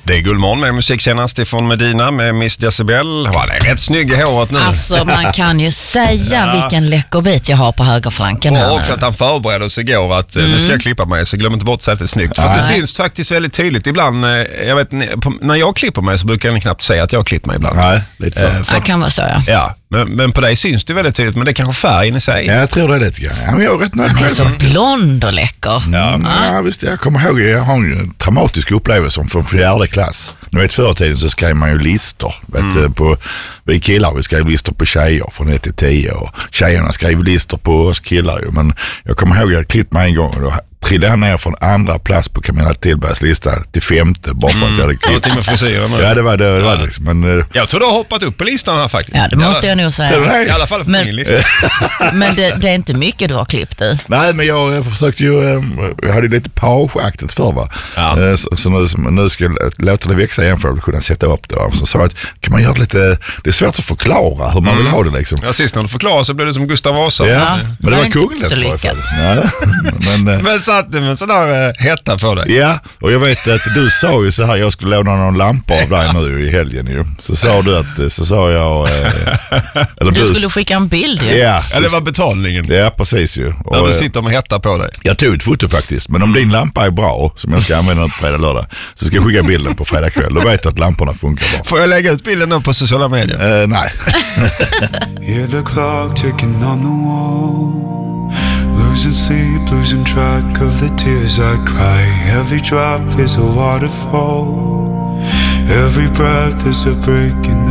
Det är Guldmorgon med musik senast ifrån Medina med Miss Decibel. Han är rätt snygg i håret nu. Alltså man kan ju säga vilken läcker bit jag har på högerflanken här. Och också att han förberedde sig igår att nu ska jag klippa mig, så glöm inte bort att säga att det är snyggt. Fast det syns faktiskt väldigt tydligt ibland. Jag vet, när jag klipper mig så brukar jag knappt säga att jag klipper mig ibland. Nej, lite så. Det kan vara så, ja. Ja, men på dig syns det väldigt tydligt, men det är kanske färgen i sig. Ja, jag tror det är lite grann. Ja, men jag är rätt nöjd med Han är så blond och läcker. Ja, visst, jag kommer ihåg, jag har en traumatisk upplevelse från 4:e klass. Nu vet, förr i tiden så skrev man ju listor. Vi killar, vi skrev listor på tjejer från 1 till 10 och tjejerna skrev listor på oss killar ju. Men jag kommer ihåg att jag klippt mig en gång och då trillade han ner från 2:a plats på Camilla Tillbergs lista till 5:e bara för att jag hade klippt. Det var med frisyren nu. Ja, det var det liksom. Men, jag tror du har hoppat upp på listan här faktiskt. Ja, det måste jag nog säga. I alla fall på min lista. Men det är inte mycket du har klippt du. Nej, men jag försökte ju, jag hade lite pageaktigt för va. Ja. Så nu ska jag låta det växa igen för att kunna sätta upp det. Va? Så sa jag att kan man göra det lite, det är svårt att förklara hur man vill ha det liksom. Ja, sist när du förklarade så blev det som Gustav Vasa. Ja, men det var kungligt. Så lyckat. Men satt det med en sån där hetta på dig. Ja, och jag vet att du sa ju så här, jag skulle låna någon lampa av dig nu i helgen ju. Så sa du att, så sa jag... eller du skulle skicka en bild ju. Ja. Eller var betalningen? Ja, precis ju. När du sitter med hetta på dig. Jag tog ett foto faktiskt, men om din lampa är bra, som jag ska använda på fredag lördag, så ska jag skicka bilden på fredag kväll. Då vet jag att lamporna funkar bra. Får jag lägga ut bilden nu på sociala medier? Nej. Hear the clock ticking on the wall. Losing sleep, losing track of the tears I cry. Every drop is a waterfall. Every breath is a break in the